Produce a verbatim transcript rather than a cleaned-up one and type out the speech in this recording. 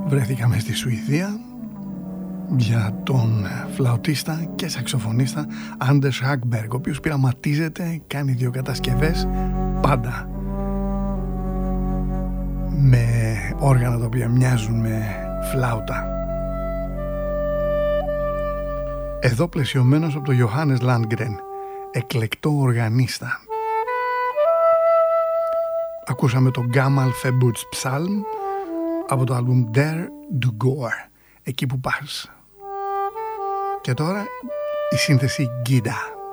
Βρέθηκαμε στη Σουηδία για τον φλαουτίστα και σαξοφωνίστα Anders Hagberg, ο οποίος πειραματίζεται, κάνει δύο κατασκευές πάντα με όργανα τα οποία μοιάζουν με φλάουτα. Εδώ πλαισιωμένος από τον Johannes Landgren, εκλεκτό οργανίστα. Ακούσαμε τον Gamal Februts Psalm από το άλμπουμ Der du Går, εκεί που πας. Και τώρα η σύνθεση Gida.